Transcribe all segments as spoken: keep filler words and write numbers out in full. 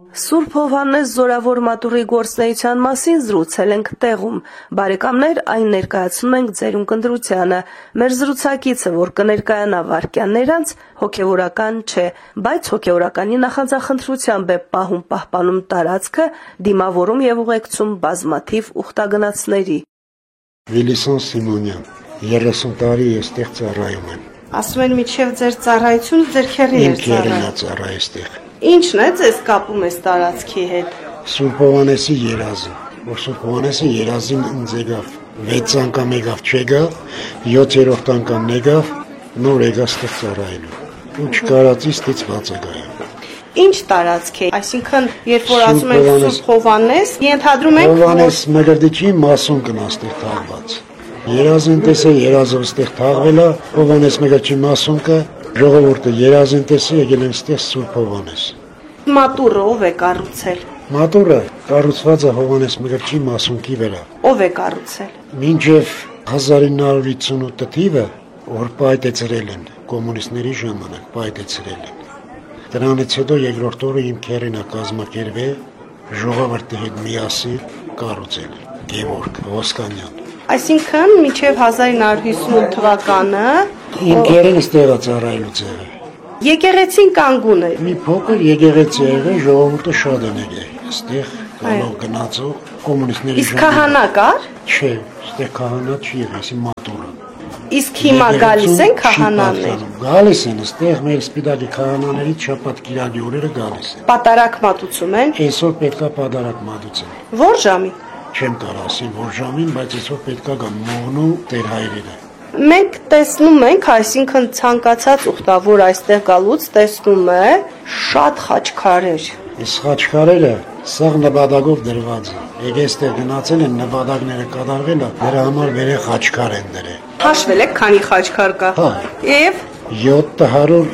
Սուրբ Հովհաննես Զորավոր մատուռի գործնեության մասին զրուցել ենք տեղում։ Բարեկամներ, այն ներկայացնում ենք ձեր ունկնդրությանը։ Մեր զրուցակիցը, որ կներկայանա վայրկյաններ անց, հոգևորական չէ, բայց հոգևորականի նախանձախնդրությամբ է պահում պահպանում տարածքը, դիմավորում եւ ուղեկցում բազմաթիվ ուխտագնացների։ Վիլիսոն Սիմոնյան, երեսուն տարի այստեղ ծառայում եմ։ Ասում են միջև ձեր ծառայությունը ձեր քեռին էր ծառայ այստեղ։ Ինչն է ձեզ կապում այս տարածքի հետ։ Սուրբ Հովհաննեսի երազը, որ Սուրբ Հովհաննեսի երազին ինձ եկավ, վեց անգամ եկավ չեկավ, յոթերորդ անգամ եկավ, նոր եկավ ստեղ ծառայելու։ Ու չկարածի ստիծված է գայում։ Ինչ տարածք է, այսինքն երբ որ ասում ենք Սուրբ Հովհաննես, ենթադրում ենք Հովհաննես Մկրտիչի մասուն կնա ստեղ թաղված։ Երազին տեսե երազով ստեղ թաղվել է, Հովհաննես Մկրտիչի մասուն կը ժողովուրդը երազին տեսե եկել են ստեղ Սուրբ Հովհաննես։ Մատուռը ով է կառուցել։ Մատուռը կառուցված է Հովհաննես Մկրտիչի մասունքի վրա։ Ով է կառուցել։ Մինչև հազար ինը հարյուր հիսունութ թիվը, որ պայթեցրել են կոմունիստների ժամանակ, պայթեցրել են։ Դրանից հետո երկրորդ օրը իմ քերին է կազմակերպել ժողովրդի հետ միասին կառուցել Գևորգ Ոսկանյան։ Այսինքն մինչև հազար ինը հարյուր հիսունութ թվականը իմ քերին ստեղ է ծառայելուց եղել։ Եկեղեցին կանգուն է։ Մի փոքր եկեղեցի է եղել, ժողովուրդը շատ են եկել։ Այստեղ գալով գնացող կոմունիստների Իսկ քահանա կար։ Չէ, այստեղ քահանա չի եղել, այսի մատուռը։ Իսկ հիմա գալիս են քահանաներ։ Գալիս են, այստեղ մեր սպիտակի քահանաներից շաբաթ կիրակի օրերը գալիս են։ Պատարակ մատուցում են։ Այսօր պետքա պատարակ մատուցեն։ Որ ժամին։ Չեմ կարող ասել որ ժամին, բայց այսօր պետքա գա մողնու Տեր հայրերը։ Մենք տեսնում ենք, այսինքն ցանկացած ուխտավոր այստեղ գալուց տեսնում է շատ խաչքարեր։ Այս խաչքարերը սաղ նպատակով դրված է։ Եկե այստեղ գնացել են նպատակները կատարվել է, դրա համար վերե խաչքար են դրել։ Հաշվել եք քանի խաչքար կա։ Հա։ Եվ յոթ հարյուր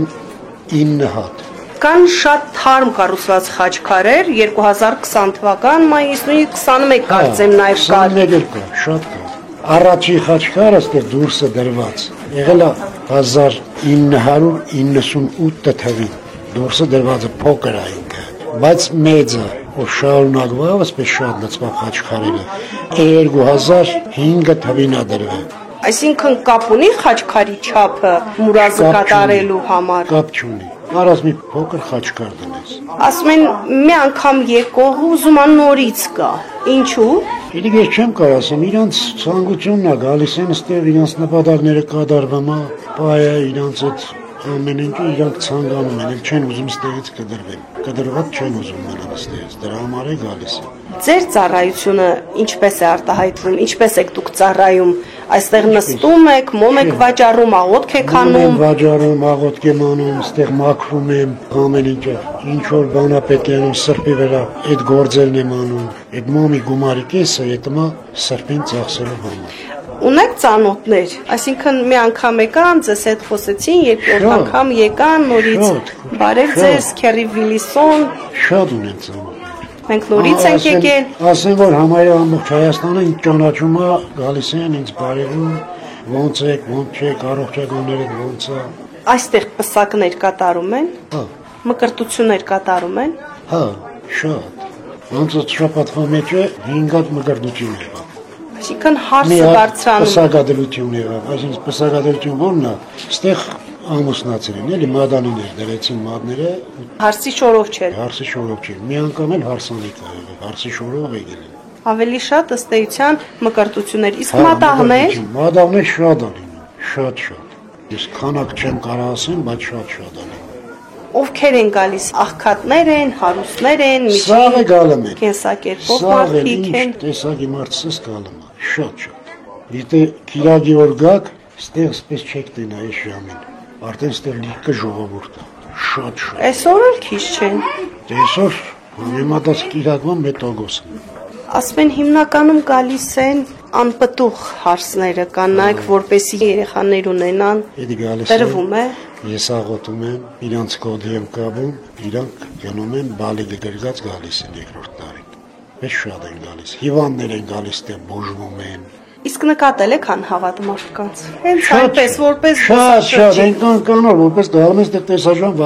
հիսունինը հատ։ Կան շատ թարմ կառուցված խաչքարեր, երկու հազար քսան թվական մայիսի քսանմեկ կարծեմ նաև կար։ քսանմեկ կա, շատ կա։ Առաջի խաչքարը ստեղ դուրսը դրված եղել է հազար ինը հարյուր իննսունութ թվին դուրսը դրված է փոքր է ինքը բայց մեծը որ շարունակվավ ասես շատ լծվա խաչքարերը երկու հազար հինգ թվին է դրվել այսինքն կապ ունի խաչքարի չափը մուրազը կատարելու համար կապ չունի Արած մի փոքր խաչքար դնես ասում են մի անգամ եկող ուզում ան նորից կա ինչու Իդի ես չեմ կարող ասեմ, իրանց ցանկությունն է գալիս են ստեղ իրանց նպատակները կատարվում է, բայը իրանց այդ ամեն ինչը իրանք ցանկանում են, չեն ուզում ստեղից կդրվեն, կդրված չեն ուզում մնալ ստեղից, դրա համար է գալիս։ Ձեր ծառայությունը ինչպես է արտահայտվում, ինչպես եք դուք ծառայում, այստեղ նստում եք, մոմ եք վաճառում, աղոթք եք անում։ Վաճառում, աղոթք եմ անում, ստեղ մաքրում եմ, ամեն ինչը, ինչ որ բան է պետք է անում սրբի վրա, այդ գործերն եմ անում, այդ մոմի գումարի կեսը ետմա սրբին ծախսելու համար։ Ունեք ծանոթներ, այսինքն մի անգամ եկան, ձեզ հետ խոսեցին, երկրորդ անգամ եկան, նորից բարև ձեզ, քերի Վիլիսոն։ Շատ ունեն ծանոթներ։ Մենք նորից ենք եկել։ Ասեն որ համարյա ամբողջ Հայաստանը ինձ ճանաչում է, գալիս են ինձ բարևում, ոնց եք, ոնց չեք, առողջականները ոնց է։ Այստեղ պսակներ կատարում են։ Հա։ Մկրտություններ կատարում են։ Հա, շատ։ Ոնց է շաբաթվա մեջ է հինգ հատ մկրտություն եղավ։ Այսինքն հարսը բարձրանում։ Պսակադրություն եղավ, այսինքն պսակադրություն ո՞րն է։ Այստեղ ամուսնացել են, էլի մադանիներ դրեցին մադները։ Հարսի շորով չէր։ Հարսի շորով չէր։ Մի անգամ էլ հարսանիք ա եղել, հարսի շորով եկել են։ Ավելի շատ ըստ էության մկրտություններ, իսկ մատաղներ։ Մատաղներ շատ ա լինում, շատ շատ։ Ես քանակ չեմ կարող ասեմ, բայց շատ-շատ ա լինում։ Ովքեր են գալիս, աղքատներ են, հարուստներ են, Սաղ է գալում են։ Կենսակերպով մարդիկ են։ Տեսակի մարդսս գալում է, շատ-շատ։ Եթե կիրակի օր գաք, ստեղ սպես չեք տենա այս ժամին։ Արդեն ստեղ լիքը ժողովուրդ է, շատ-շատ։ Այսօր էլ քիչ չեն։ Այսօր համեմատած կիրակվան մետագոսն։ Ասում են հիմնականում գալիս են անպտուղ հարսները, կան նայք, որպեսի երեխաներ ունենան։ Տրվում է։ Ես աղոթում եմ, իրանց կոդի եմ կապում, իրանք գնում են բալիկը գրգած գալիս են երկրորդ տարին։ Մեծ շատ են գալիս, հիվանդներ են գալիս, դե բուժվում են։ Իսկ նկատել եք անհավատ մարդկանց։ Հենց այնպես, որպես շատ շատ այնքան կանոր, որպես գալում են ստեղ տեսարժան վայրի։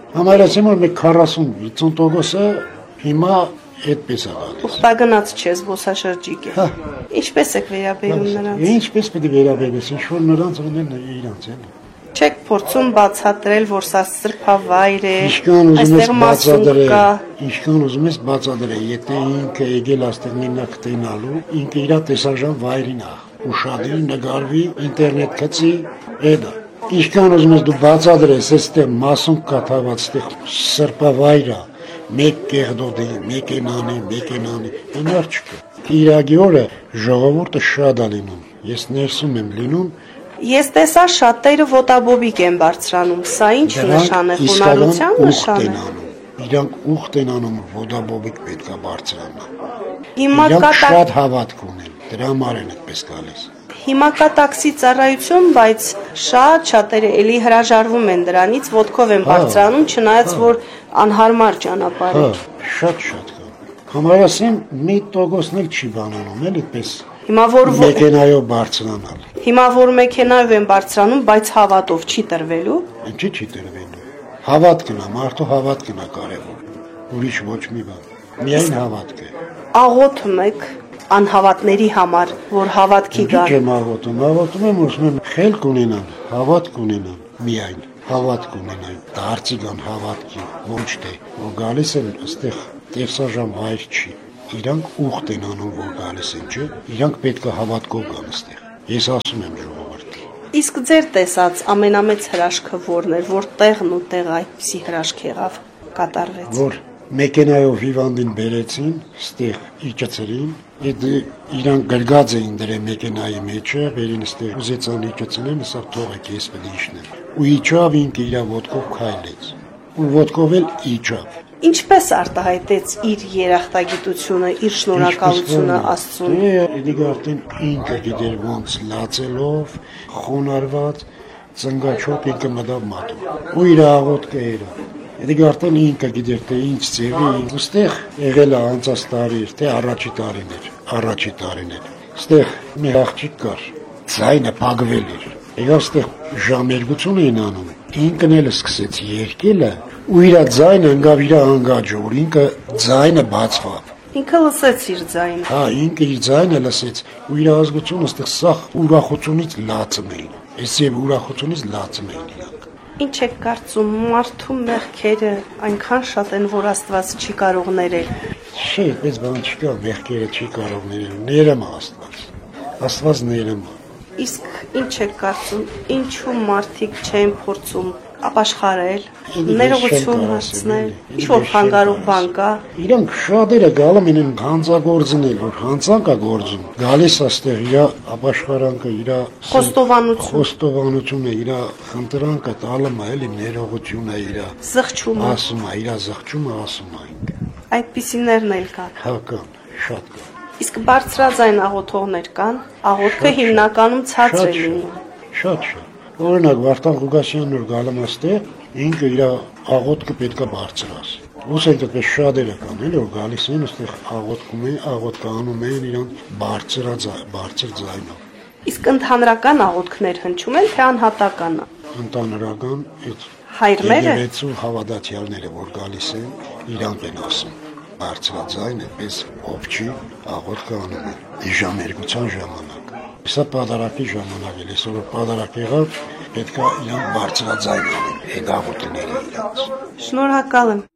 Համարեցին որ մեկ քառասուն վաթսուն տոկոսը հիմա այդպես է գալիս։ Ուխտագնաց չէ, զբոսաշրջիկ է։ Ինչպես եք վերաբերում նրանց։ Ինչպես պետք է վերաբերես, ինչ որ նրանց ունեն իրանց էլ։ Չեք փորձում բացատրել, որ սա սրբավայր է, այստեղ մասուն կա։ Ինչքան ուզում ես բացատրել, եթե ինքը եկել աստեղ մենակ տենալու, ինքը իր տեսարժան վայրին է, ուշադրի, նկարվի, ինտերնետ գցի, էդա։ Ինչքան ուզում ես դու բացատրես, այստեղ մասուն կա թաղված, այստեղ սրբավայր է, մեկ կեղդոդի, մեկ ենանի, մեկ ենանի, այնար չկա։ Կիրակի օրը ժողովուրդը շատ է լինում, ես ներսում եմ լինում։ Ես տեսա շատերը ոտաբոբիկ են բարձրանում, սա ինչ նշան է, խոնարհության նշան է։ Իրանք ուխտ են անում, ոտաբոբիկ պետք է բարձրանան։ Հիմա կա շատ հավատք ունեն, դրա համար են այդպես գալիս։ Հիմա կա տաքսի ծառայություն, բայց շատ շատերը էլի հրաժարվում են դրանից, ոտքով են բարձրանում, չնայած որ անհարմար ճանապարհ է։ Շատ շատ կա։ Համարասին մի տոկոսն էլ չի բանանում, էլ այդպես։ Հիմա որ մեքենայով բարձրանալ։ Հիմա որ մեքենայով են բարձրանում, բայց հավատով չի տրվելու։ Ինչի՞ չի տրվելու։ Հավատքն է, մարդու հավատքն է կարևոր։ Ուրիշ ոչ մի բան։ Միայն հավատք է։ Աղոթում եք անհավատների համար, որ հավատքի գան։ Չեմ աղոթում, աղոթում եմ, որ ասում եմ խելք ունենան, հավատք ունենան, միայն հավատք ունենան, դարձի գան հավատքի, ոչ թե որ գալիս են այստեղ տեսարժան վայր չի։ Իրանք ուխտ են անում, որ գալիս են, չէ՞։ Իրանք պետք է հավատքով գան այստեղ։ Ես ասում եմ ժողովրդի։ Իսկ ձեր տեսած ամենամեծ հրաշքը որն էր, որ տեղն ու տեղը այդպիսի հրաշք եղավ, կատարվեց։ Որ մեքենայով հիվանդին բերեցին, ստեղ իջեցրին, այդ իրանք գրգած էին դրել մեքենայի մեջը, վերին ստեղ ուզեցան իջեցնեն, սա թողեք ես պետք է իջնեմ։ Ու իջավ ինքը իր ոտքով քայլեց։ Ու ոտքով էլ իջավ։ Ինչպես արտահայտեց իր երախտագիտությունը, իր շնորհակալությունը Աստծուն։ Դե արդեն ինքը գիտեր ոնց լացելով, խոնարհված, ծնգաչոտ ինքը մտավ մատով։ Ու իր աղոթքը era։ Դե արդեն ինքը գիտեր թե ինչ ձևի, ուստեղ եղել է անցած տարի, թե առաջի տարին էր, առաջի տարին էր։ Ստեղ մի աղջիկ կար, ձայնը փակվել էր։ Եղավ ստեղ ժամերգություն էին անում։ Ինքն էլ սկսեց երգելը, ու իր ձայնը ընկավ իր անգաջը, որ ինքը ձայնը բացվավ։ Ինքը լսեց իր ձայնը։ Հա, ինքը իր ձայնը լսեց, ու իր ազգությունը ստեղ սախ ուրախությունից լացում էին։ Այս եւ ուրախությունից լացում էին իրանք։ Ինչ եք կարծում, մարդու մեղքերը այնքան շատ են, որ Աստված չի կարող ներել։ Չէ, այդպես բան չկա, մեղքերը չի կարող ներել, ներում է Աստված։ Աստված ներում է։ Իսկ ինչ եք կարծում, ինչու մարդիկ չեն փորձում ապաշխարել, ներողություն հարցնել, ինչ-որ խանգարող բան կա։ Իրանք շատերը գալում են հանցագործնել, որ հանցանք է գործում։ Գալիս աստեղ իր ապաշխարանքը, իր խոստովանություն, խոստովանությունը, իր խնդրանքը տալում է, էլի ներողությունը իր զղջումը, ասում է, իր զղջումը ասում է ինքը։ Այդպիսիներն էլ կան։ Հա կան, շատ կան։ Իսկ բարձրաձայն աղոթողներ կան, աղոթքը հիմնականում ցածր է լինում։ Շատ շատ։ Օրինակ Վարդան Ղուկասյանն որ գալում աստեղ, ինքը իր աղոթքը պետքա բարձրաս։ Ուսենք այդպես շատերը կան, էլի որ գալիս են այստեղ աղոթքում են, աղոթքանում են իրան բարձրաձայն, բարձր ձայնով։ Իսկ ընդհանրական աղոթքներ հնչում են, թե անհատական։ Ընդհանրական այդ հայրները եկեղեցու հավատացյալները որ գալիս են, իրանք են ասում։ Բարձրաձայն այդպես ովչի աղոթքը անում են ժամերգության ժամանակ։ Սա պատարակի ժամանակ է, այսօր պատարակ եղավ, պետք է իրանք բարձրաձայն անեն, այդ աղոթքները իրանց։ Շնորհակալ եմ։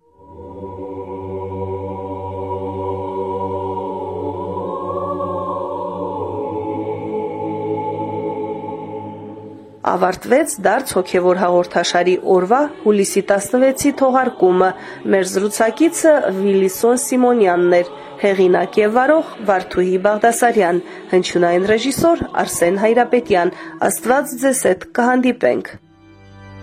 Ավարտվեց դարձ հոգևոր հաղորդաշարի օրվա հուլիսի տասնվեցի թողարկումը։ Մեր զրուցակիցը Վիլիսոն Սիմոնյանն էր, հեղինակ եւ վարող Վարդուհի Բաղդասարյան, հնչյունային ռեժիսոր Արսեն Հայրապետյան։ Աստված ձեզ հետ կհանդիպենք։